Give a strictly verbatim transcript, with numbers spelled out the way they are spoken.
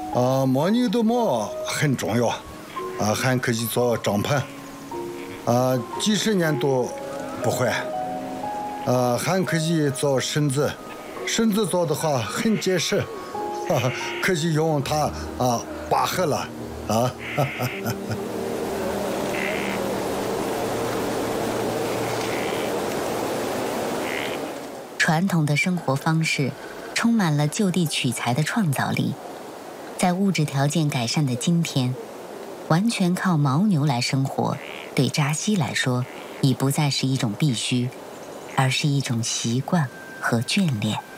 啊，牦牛的毛很重要，啊，还可以做帐篷，啊，几十年都不坏，啊，还可以做绳子，绳子做的话很结实，哈哈，可以用它啊拔河了，啊，哈哈哈。 传统的生活方式充满了就地取材的创造力，在物质条件改善的今天，完全靠牦牛来生活，对扎西来说已不再是一种必须，而是一种习惯和眷恋。